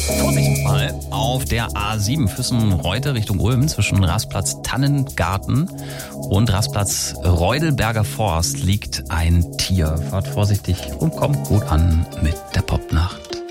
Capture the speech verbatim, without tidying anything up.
Vorsicht mal, auf der A sieben Füssen-Reute Richtung Ulm zwischen Rastplatz Tannengarten und Rastplatz Reudelberger Forst liegt ein Tier. Fahrt vorsichtig und kommt gut an mit der Popnacht.